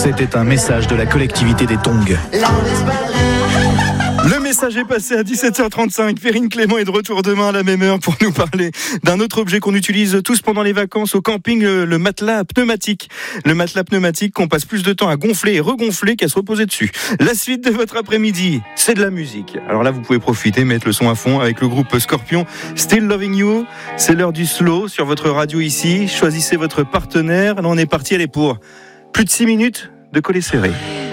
C'était un message de la collectivité des Tongs. Le message est passé à 17h35. Perrine Clément est de retour demain à la même heure pour nous parler d'un autre objet qu'on utilise tous pendant les vacances au camping, le matelas pneumatique. Le matelas pneumatique qu'on passe plus de temps à gonfler et regonfler qu'à se reposer dessus. La suite de votre après-midi, c'est de la musique. Alors là, vous pouvez profiter, mettre le son à fond avec le groupe Scorpion. Still Loving You, c'est l'heure du slow sur votre radio ici. Choisissez votre partenaire. Là, on est parti, allez, pour plus de 6 minutes de coller serré.